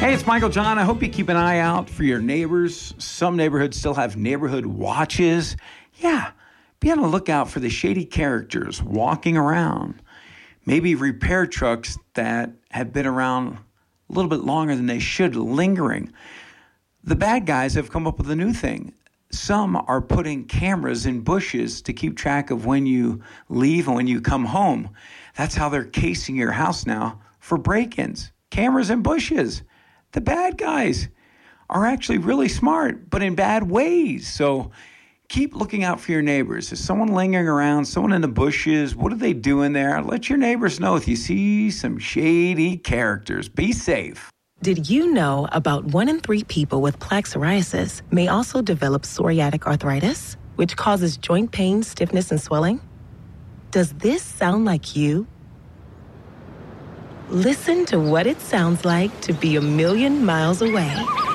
Hey, it's Michael John. I hope you keep an eye out for your neighbors. Some neighborhoods still have neighborhood watches. Yeah, be on the lookout for the shady characters walking around. Maybe repair trucks that have been around a little bit longer than they should, lingering. The bad guys have come up with a new thing. Some are putting cameras in bushes to keep track of when you leave and when you come home. That's how they're casing your house now for break-ins. Cameras in bushes. The bad guys are actually really smart, but in bad ways. So keep looking out for your neighbors. Is someone lingering around, someone in the bushes? What are they doing there? Let your neighbors know if you see some shady characters. Be safe. Did you know about 1 in 3 people with plaque psoriasis may also develop psoriatic arthritis, which causes joint pain, stiffness, and swelling? Does this sound like you? Listen to what it sounds like to be a million miles away.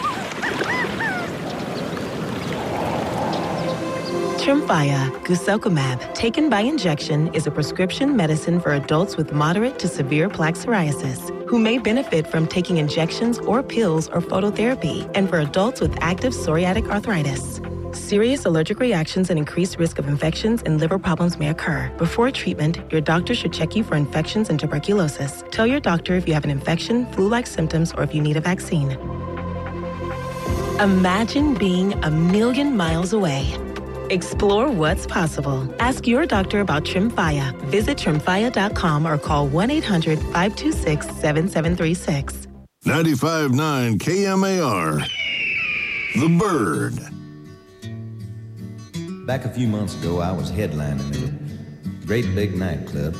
Tremfya, guselkumab, taken by injection, is a prescription medicine for adults with moderate to severe plaque psoriasis who may benefit from taking injections or pills or phototherapy, and for adults with active psoriatic arthritis. Serious allergic reactions and increased risk of infections and liver problems may occur. Before treatment, your doctor should check you for infections and tuberculosis. Tell your doctor if you have an infection, flu-like symptoms, or if you need a vaccine. Imagine being a million miles away. Explore what's possible. Ask your doctor about Tremfya. Visit Tremfya.com or call 1-800-526-7736. 95.9 KMAR. The Bird. Back a few months ago, I was headlining at a great big nightclub.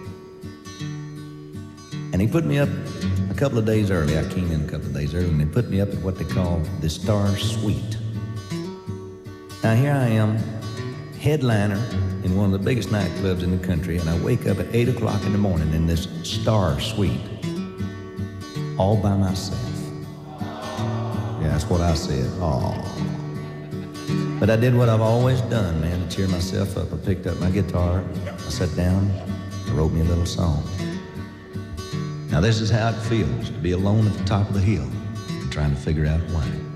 And he put me up a couple of days early. I came in a couple of days early, and they put me up at what they call the Star Suite. Now, here I am, headliner in one of the biggest nightclubs in the country, and I wake up at 8 o'clock in the morning in this Star Suite, all by myself. Yeah, that's what I said, aw. But I did what I've always done, man, to cheer myself up. I picked up my guitar, I sat down, I wrote me a little song. Now this is how it feels to be alone at the top of the hill and trying to figure out why.